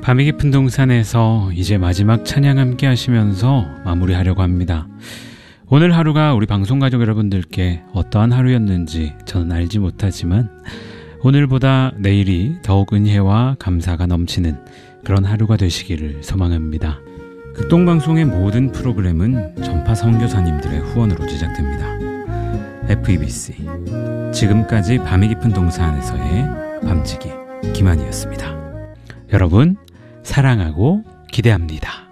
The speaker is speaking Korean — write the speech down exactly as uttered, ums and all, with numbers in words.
밤이 깊은 동산에서 이제 마지막 찬양 함께 하시면서 마무리하려고 합니다. 오늘 하루가 우리 방송가족 여러분들께 어떠한 하루였는지 저는 알지 못하지만 오늘보다 내일이 더욱 은혜와 감사가 넘치는 그런 하루가 되시기를 소망합니다. 극동방송의 모든 프로그램은 전파 선교사님들의 후원으로 제작됩니다. 에프이비씨 지금까지 밤이 깊은 동산에서의 밤치기 김한이었습니다. 여러분 사랑하고 기대합니다.